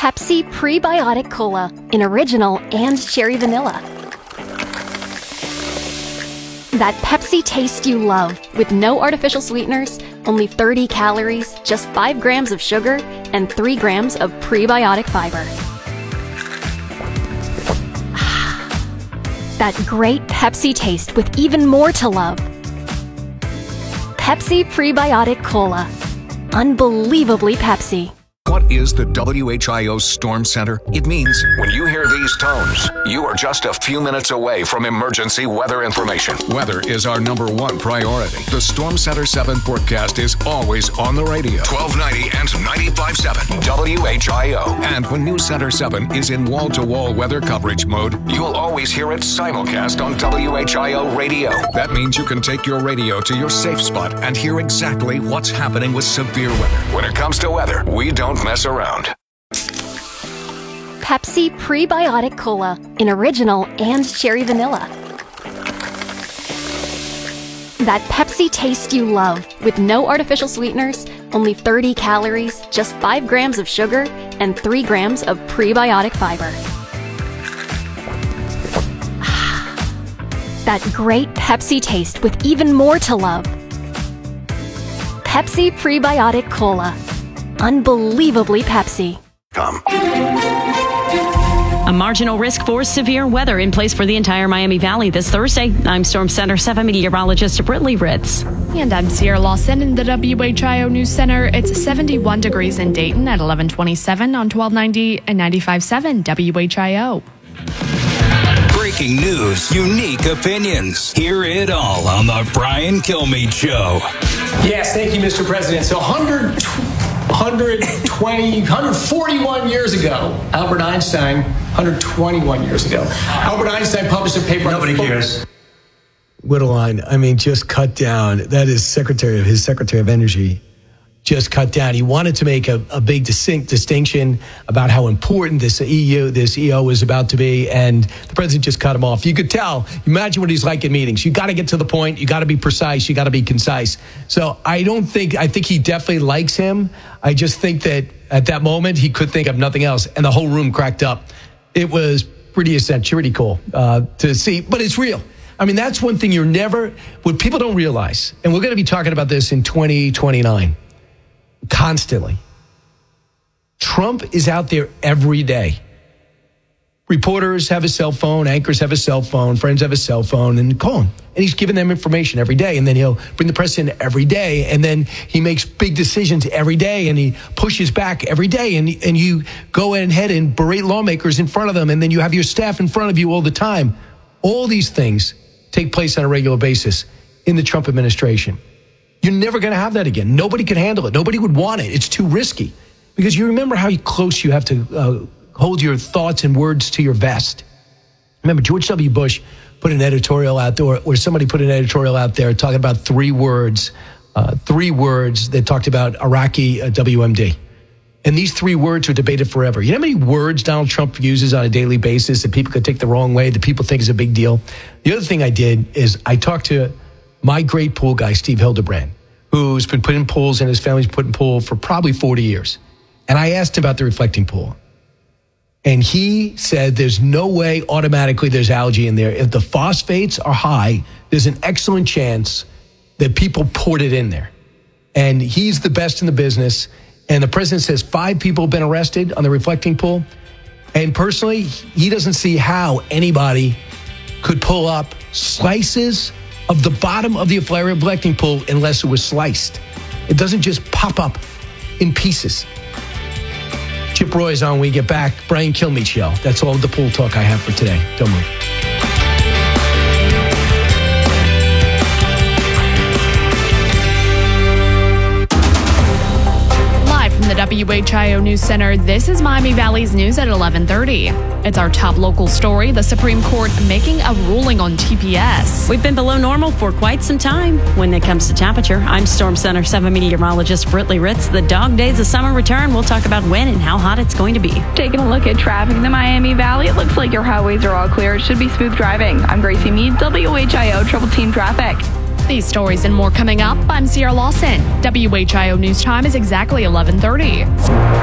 Pepsi Prebiotic Cola in original and cherry vanilla. That Pepsi taste you love, with no artificial sweeteners, only 30 calories, just 5 grams of sugar, and 3 grams of prebiotic fiber. That great Pepsi taste with even more to love. Pepsi Prebiotic Cola. Unbelievably Pepsi. What is the WHIO Storm Center? It means when you hear these tones, you are just a few minutes away from emergency weather information. Weather is our #1 priority. The Storm Center 7 forecast is always on the radio. 1290 and 95.7 WHIO. And when News Center 7 is in wall-to-wall weather coverage mode, you'll always hear it simulcast on WHIO radio. That means you can take your radio to your safe spot and hear exactly what's happening with severe weather. When it comes to weather, we don't mess around. Pepsi Prebiotic Cola in original and cherry vanilla. That Pepsi taste you love, with no artificial sweeteners, only 30 calories, just 5 grams of sugar, and 3 grams of prebiotic fiber. That great Pepsi taste with even more to love. Pepsi Prebiotic Cola. Unbelievably Pepsi. A marginal risk for severe weather in place for the entire Miami Valley this Thursday. I'm Storm Center 7 meteorologist Brittany Ritz. And I'm Sierra Lawson in the WHIO News Center. It's 71 degrees in Dayton at 1127 on 1290 and 95.7 WHIO. Breaking news, unique opinions. Hear it all on the Brian Kilmeade Show. Yes, thank you, Mr. President. So 141 years ago, Albert Einstein, 121 years ago, Albert Einstein published a paper. Nobody cares. Whittleline, I mean, just cut down. That is his Secretary of Energy. Just cut down. He wanted to make a big distinction about how important this EO was about to be, and the president just cut him off. You could tell. Imagine what he's like in meetings. You got to get to the point. You got to be precise. You got to be concise. So I think he definitely likes him. I just think that at that moment he could think of nothing else, and the whole room cracked up. It was pretty cool to see, but it's real. I mean, that's one thing what people don't realize, and we're going to be talking about this in 2029. Constantly. Trump is out there every day. Reporters have a cell phone, anchors have a cell phone, friends have a cell phone, and call him. And he's giving them information every day. And then he'll bring the press in every day. And then he makes big decisions every day. And he pushes back every day. And you go ahead and berate lawmakers in front of them. And then you have your staff in front of you all the time. All these things take place on a regular basis in the Trump administration. You're never going to have that again. Nobody can handle it. Nobody would want it. It's too risky. Because you remember how close you have to hold your thoughts and words to your vest. Remember, George W. Bush put an editorial out there, or somebody put an editorial out there talking about 3 words that talked about Iraqi WMD. And these 3 words are debated forever. You know how many words Donald Trump uses on a daily basis that people could take the wrong way, that people think is a big deal? The other thing I did is I talked to my great pool guy, Steve Hildebrand, who's been putting pools, and his family's put in pool for probably 40 years. And I asked him about the reflecting pool. And he said there's no way automatically there's algae in there. If the phosphates are high, there's an excellent chance that people poured it in there. And he's the best in the business. And the president says 5 people have been arrested on the reflecting pool. And personally, he doesn't see how anybody could pull up slices of the bottom of the reflecting pool unless it was sliced. It doesn't just pop up in pieces. Chip Roy is on when we get back. Brian Kilmeade Show. That's all the pool talk I have for today. Don't move. From the WHIO News Center, this is Miami Valley's news at 11:30. It's our top local story, the Supreme Court making a ruling on TPS. We've been below normal for quite some time when it comes to temperature. I'm Storm Center 7 meteorologist Brittany Ritz. The dog days of summer return. We'll talk about when and how hot it's going to be. Taking a look at traffic in the Miami Valley, it looks like your highways are all clear. It should be smooth driving. I'm Gracie Meade, WHIO Trouble Team Traffic. These stories and more coming up. I'm Sierra Lawson. WHIO News Time is exactly 11:30.